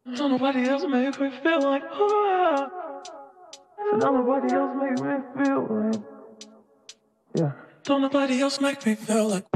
Don't nobody else make me feel like, oh. So don't nobody else make me feel like, yeah. Don't nobody else make me feel like.